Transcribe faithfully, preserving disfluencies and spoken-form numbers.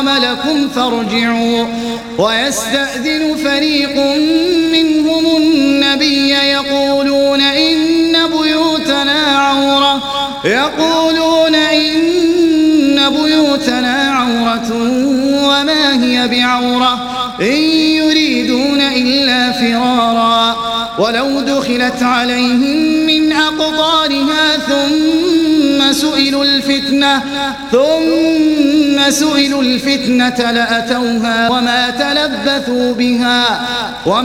لكم فارجعوا. ويستأذن فريق منهم النبي يقولون إن بيوتنا عورة يقولون إن بيوتنا عورة وما هي بعورة إن يريدون إلا فرارا ولو دخلت عليهم من أقطارها ثم سئلوا الفتنة ثم سئلوا الفتنة لأتوها وما تلبثوا بها